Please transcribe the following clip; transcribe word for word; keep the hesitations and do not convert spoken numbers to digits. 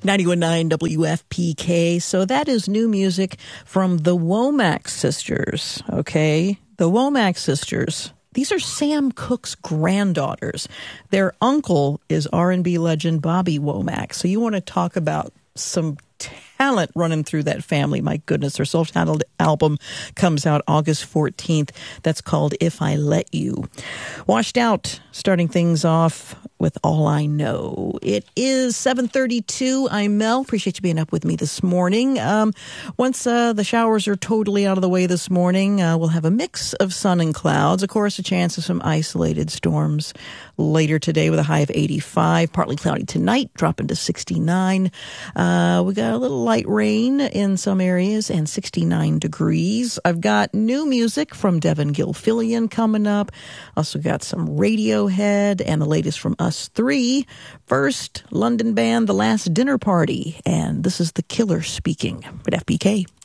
ninety-one point nine W F P K. So that is new music from the Womack sisters, okay? The Womack sisters. These are Sam Cooke's granddaughters. Their uncle is R and B legend Bobby Womack. So you want to talk about some talent running through that family. My goodness, their self-titled album comes out August fourteenth. That's called If I Let You. Washed Out, starting things off with All I Know. It is seven thirty-two. I'm Mel. Appreciate you being up with me this morning. Um, once uh, the showers are totally out of the way this morning, uh, we'll have a mix of sun and clouds. Of course, a chance of some isolated storms later today with a high of eighty-five. Partly cloudy tonight, dropping to sixty-nine. Uh, we got a little light rain in some areas and sixty-nine degrees. I've got new music from Devin Gilfillian coming up. Also got some Radiohead and the latest from Us Three. First, London band The Last Dinner Party. And this is The Killer speaking at F P K.